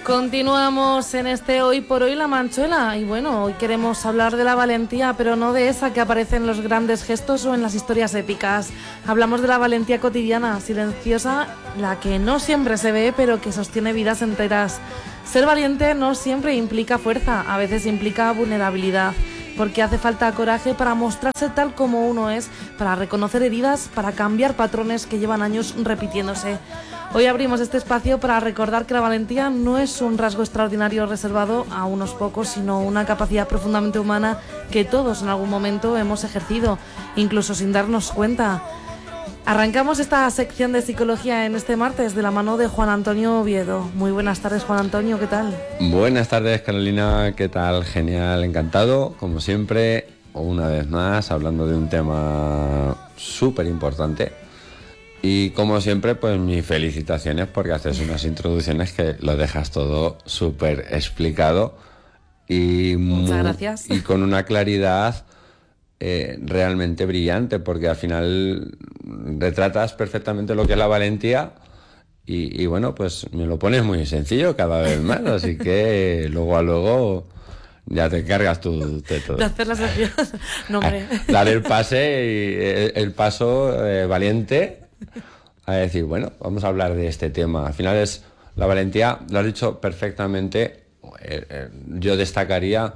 Continuamos en este Hoy por Hoy La Manchuela y bueno, hoy queremos hablar de la valentía, pero no de esa que aparece en los grandes gestos o en las historias épicas. Hablamos de la valentía cotidiana, silenciosa, la que no siempre se ve, pero que sostiene vidas enteras. Ser valiente no siempre implica fuerza, a veces implica vulnerabilidad, porque hace falta coraje para mostrarse tal como uno es, para reconocer heridas, para cambiar patrones que llevan años repitiéndose. Hoy abrimos este espacio para recordar que la valentía no es un rasgo extraordinario reservado a unos pocos, sino una capacidad profundamente humana que todos en algún momento hemos ejercido, incluso sin darnos cuenta. Arrancamos esta sección de psicología en este martes de la mano de Juan Antonio Oviedo. Muy buenas tardes, Juan Antonio, ¿qué tal? Buenas tardes, Carolina, ¿qué tal? Genial, encantado, como siempre, una vez más, hablando de un tema súper importante. Y como siempre, pues mis felicitaciones porque haces unas introducciones que lo dejas todo súper explicado y muchas gracias. Y con una claridad realmente brillante, porque al final retratas perfectamente lo que es la valentía y bueno, pues me lo pones muy sencillo cada vez más, así que luego a luego ya te cargas tú de todo. De hacer las acciones. No, hombre. Dar el pase y el paso valiente a decir, bueno, vamos a hablar de este tema. Al final es la valentía, lo has dicho perfectamente. Yo destacaría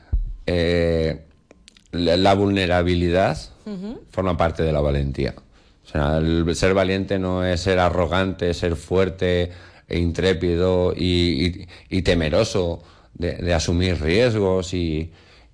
la vulnerabilidad, forma parte de la valentía. O sea, el ser valiente no es ser arrogante, ser fuerte e intrépido y temeroso de asumir riesgos y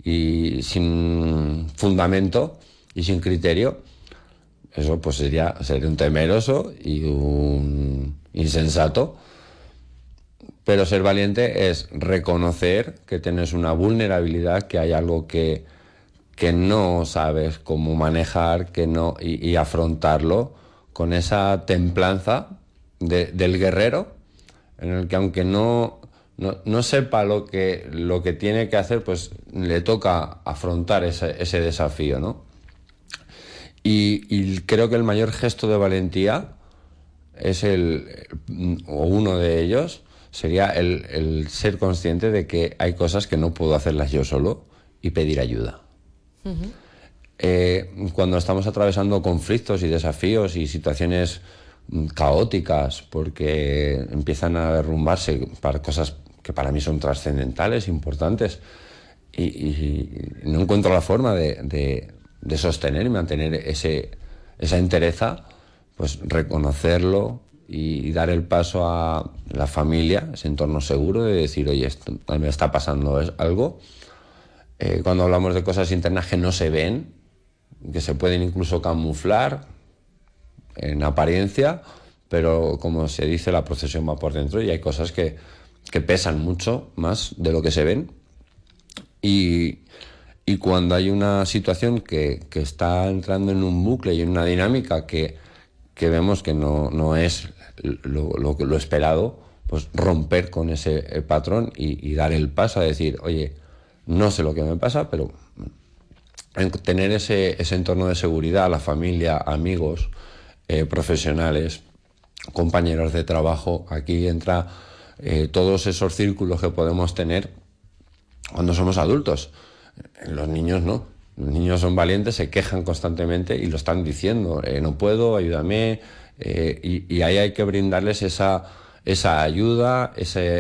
sin fundamento y sin criterio. Eso pues sería ser un temeroso y un insensato. Pero ser valiente es reconocer que tienes una vulnerabilidad, que hay algo que no sabes cómo manejar, y afrontarlo con esa templanza del guerrero, en el que aunque no sepa lo que tiene que hacer, pues le toca afrontar ese desafío, ¿no? Y creo que el mayor gesto de valentía es o uno de ellos sería el ser consciente de que hay cosas que no puedo hacerlas yo solo y pedir ayuda. Cuando estamos atravesando conflictos y desafíos y situaciones caóticas porque empiezan a derrumbarse para cosas que para mí son trascendentales, importantes, y no encuentro la forma de sostener y mantener esa entereza, pues reconocerlo y dar el paso a la familia, ese entorno seguro de decir, oye, esto me está pasando algo. Cuando hablamos de cosas internas que no se ven, que se pueden incluso camuflar en apariencia, pero como se dice, la procesión va por dentro y hay cosas que pesan mucho más de lo que se ven. Y cuando hay una situación que está entrando en un bucle y en una dinámica que vemos que no es lo esperado, pues romper con ese patrón y dar el paso a decir, oye, no sé lo que me pasa, pero tener ese entorno de seguridad, la familia, amigos, profesionales, compañeros de trabajo, aquí entra todos esos círculos que podemos tener cuando somos adultos. Los niños no, los niños son valientes, se quejan constantemente y lo están diciendo, no puedo, ayúdame, y ahí hay que brindarles esa ayuda,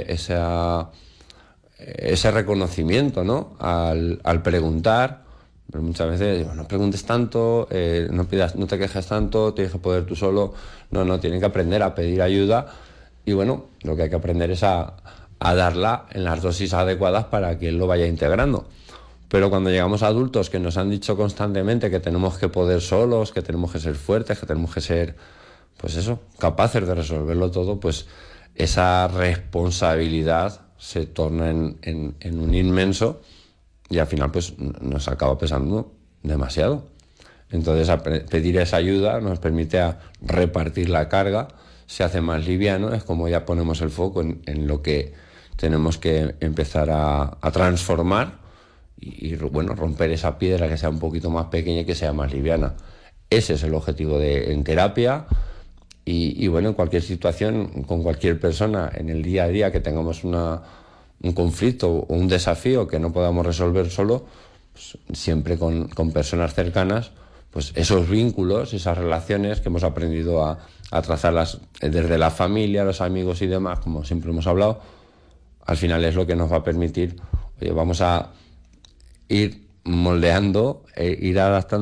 ese reconocimiento, ¿no? Al preguntar. Pero muchas veces digo, no preguntes tanto, no te quejes tanto, tienes que poder tú solo. No, tienen que aprender a pedir ayuda y bueno, lo que hay que aprender es a darla en las dosis adecuadas para que él lo vaya integrando. Pero cuando llegamos a adultos que nos han dicho constantemente que tenemos que poder solos, que tenemos que ser fuertes, que tenemos que ser, pues eso, capaces de resolverlo todo, pues esa responsabilidad se torna en un inmenso y al final pues nos acaba pesando demasiado. Entonces pedir esa ayuda nos permite repartir la carga, se hace más liviano, es como ya ponemos el foco en lo que tenemos que empezar a transformar y bueno, romper esa piedra que sea un poquito más pequeña y que sea más liviana. Ese es el objetivo en terapia Y bueno, en cualquier situación, con cualquier persona, en el día a día que tengamos un conflicto o un desafío que no podamos resolver solo, pues siempre con personas cercanas, pues esos vínculos, esas relaciones que hemos aprendido a trazarlas desde la familia, los amigos y demás, como siempre hemos hablado, al final es lo que nos va a permitir, oye, vamos a ir moldeando, ir adaptando